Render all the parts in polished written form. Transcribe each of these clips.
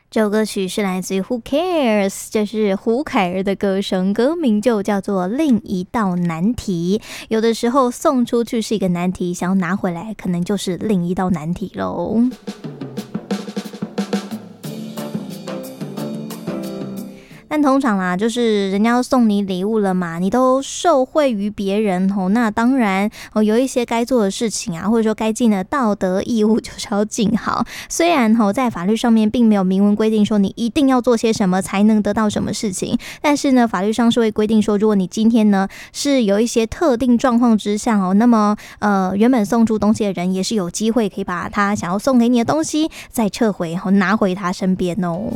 这首歌曲是来自于 Who Cares， 这是胡凯儿的歌声，歌名就叫做另一道难题。有的时候送出去是一个难题，想要拿回来可能就是另一道难题咯。但通常啦，就是人家要送你礼物了嘛，你都受惠于别人吼，那当然有一些该做的事情啊，或者说该尽的道德义务就是要尽好。虽然在法律上面并没有明文规定说你一定要做些什么才能得到什么事情，但是呢，法律上是会规定说，如果你今天呢是有一些特定状况之下那么原本送出东西的人也是有机会可以把他想要送给你的东西再撤回拿回他身边哦。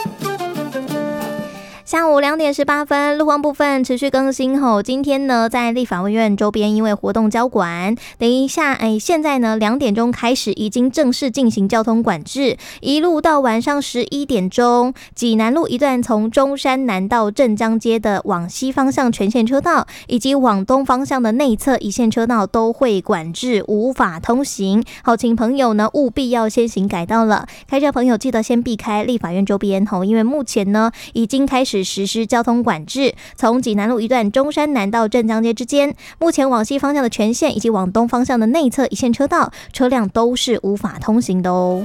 下午2点18分，路况部分持续更新后，今天呢，在立法院周边因为活动交管，等一下，现在呢2点钟开始已经正式进行交通管制，一路到晚上11点钟，济南路一段从中山南到镇江街的往西方向全线车道，以及往东方向的内侧一线车道都会管制，无法通行。好，请朋友呢务必要先行改道了，开车朋友记得先避开立法院周边，因为目前呢已经开始实施交通管制，从济南路一段中山南到镇江街之间，目前往西方向的全线以及往东方向的内侧一线车道，车辆都是无法通行的哦。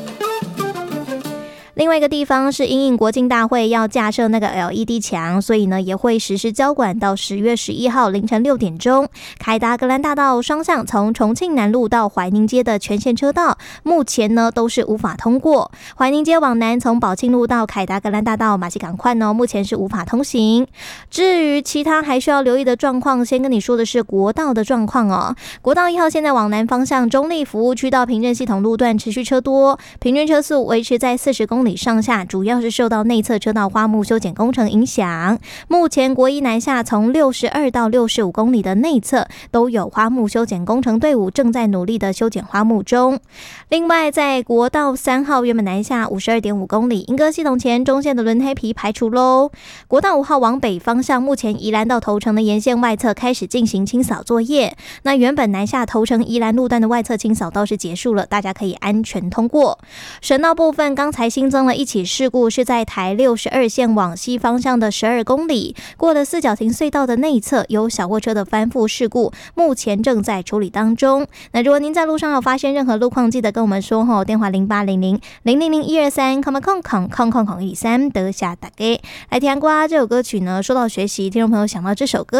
另外一个地方是因应国庆大会要架设那个 LED 墙，所以呢也会实施交管到10月11号凌晨6点钟。凯达格兰大道双向从重庆南路到怀宁街的全线车道，目前呢都是无法通过。怀宁街往南从宝庆路到凯达格兰大道马西港快目前是无法通行。至于其他还需要留意的状况，先跟你说的是国道的状况哦。国道1号现在往南方向中立服务区到平镇系统路段持续车多，平均车速维持在40公里上下，主要是受到内侧车道花木修剪工程影响。目前国一南下从62到65公里的内侧都有花木修剪工程队伍正在努力的修剪花木中。另外在国道3号原本南下 52.5 公里，莺歌系统前中线的轮黑皮排除咯。国道5号往北方向，目前宜兰到头城的沿线外侧开始进行清扫作业，那原本南下头城宜兰路段的外侧清扫倒是结束了，大家可以安全通过。省道部分刚才新增了一起事故，是在台62线往西方向的12公里，过了四角亭隧道的内侧有小货车的翻覆事故，目前正在处理当中。那如果您在路上有发现任何路况，记得跟我们说吼，电话0800000123，空123得下打给来听歌。这首歌曲呢，说到学习，听众朋友想到这首歌。